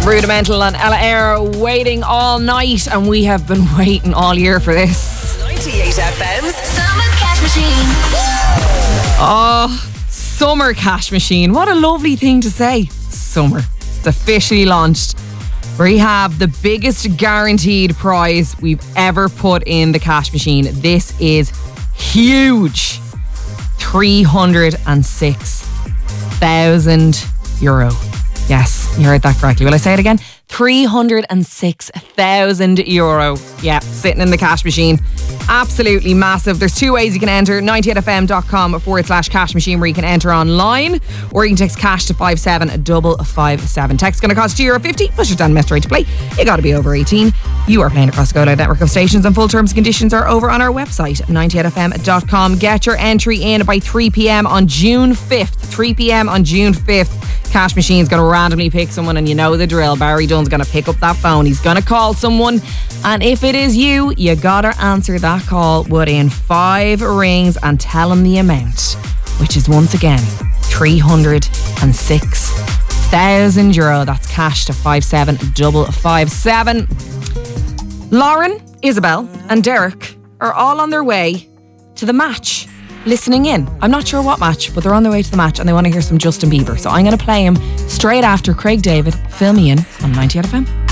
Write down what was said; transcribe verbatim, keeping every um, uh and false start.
Rudimental and Ella Eyre waiting all night, and we have been waiting all year for this. ninety-eight F M's Summer Cash Machine. Oh, Summer Cash Machine. What a lovely thing to say. Summer. It's officially launched. We have the biggest guaranteed prize we've ever put in the cash machine. This is huge. three hundred six thousand euro. Yes, you heard that correctly. Will I say it again? three hundred six thousand euro. Yeah, sitting in the cash machine. Absolutely massive. There's two ways you can enter. ninety-eight fm.com forward slash cash machine, where you can enter online, or you can text cash to five seven five five seven. Text going to cost two euro fifty. Push it down, mess right to play. You got to be over eighteen. You are playing across the Go Loud network of stations, and full terms and conditions are over on our website, ninety-eight f m dot com. Get your entry in by three p.m. on June fifth. three p.m. on June fifth. Cash machine's going to randomly pick someone, and you know the drill. Barry Dunn's going to pick up that phone. He's going to call someone, and if it is you, you got to answer that call within five rings and tell him the amount, which is once again three hundred six thousand euro. That's cash to five seven five five seven. Lauren, Isabel and Derek are all on their way to the match, listening in. I'm not sure what match, but they're on their way to the match and they want to hear some Justin Bieber. So I'm going to play him straight after Craig David, Fill Me In on ninety-eight F M.